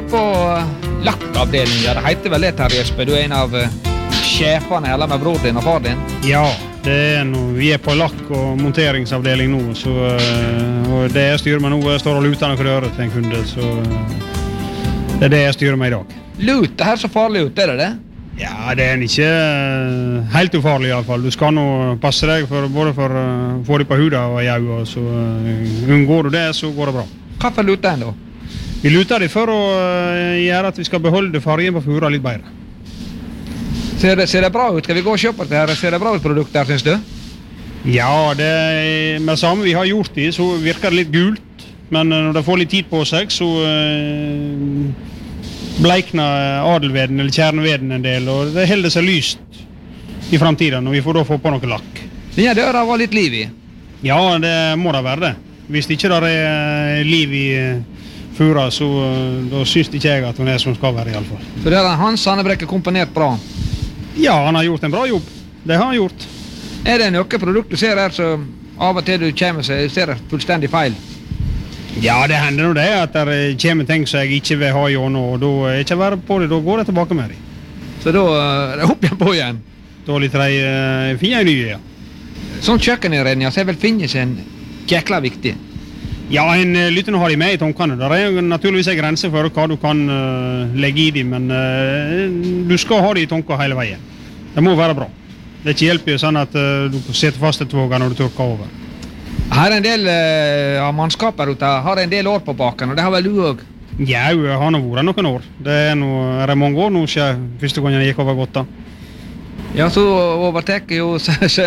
jo på lakkavdelingen. Ja, det heter vel det, Terje Østbø. Du er en av sjefene her med bror din og far din. Ja, det er noe. Vi er på lakk- og monteringsavdeling nå, så og det jeg styrer med nå, jeg står og luter noen rører til en kunde, så det er det jeg styrer med i dag. Lut, det her så farlig ut, er det det? Ja, det er ikke helt ufarlig i alle fall. Du skal nå passe deg både for å få det på huda og i øynene, så unngår du det, så går det bra. Hvorfor luter en da? Vi luter det for å gjøre at vi skal beholde fargen på fura litt bedre. Ser det bra ut? Skal vi gå og se på det her? Ser det bra ut produktet her, synes du? Ja, med det samme vi har gjort det, så virker det litt gult. Men når det får litt tid på seg, så bleikner adelveden eller kjerneveden en del, og det holder seg lyst i fremtiden, og vi får da få på noe lakk. Denne døra var litt liv i? Ja, det må da være det. Hvis ikke det er liv i fura, så da synes ikke jeg at hun er som skal være i alle fall. Så det er Hans Hannebrekke komponert bra? Ja, han har gjort en bra jobb. Det har han gjort. Er det noe produkt du ser her som av og til du kommer seg, ser det fullstendig feil? Ja, det hender nå det at det kommer ting som jeg ikke vil ha i nå, og da er jeg ikke være på det, da går jeg tilbake med dem. Så da er det opp igjen på igjen? Da litt finner jeg nye, ja. Sånn kjøkkeninnredning, så er vel finnes en jækla viktig? Ja, en lytter nå har de med i tankene. Det er naturligvis en grense for hva du kan legge i dem, men du skal ha de i tankene hele veien. Det må være bra. Det er ikke hjelp sånn at du setter fast et våg når du tørker over. Her er en del av mannskaper ute, har en del år på baken, og det har vel du også? Ja, jeg har nå vært noen år. Det er mange år nå siden første gangen jeg gikk over godt da. Ja, så overtekker jo